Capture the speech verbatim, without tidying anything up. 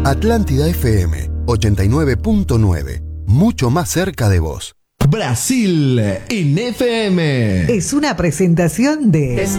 Atlántida F M ochenta y nueve punto nueve. Mucho más cerca de vos. Brasil en F M. Es una presentación de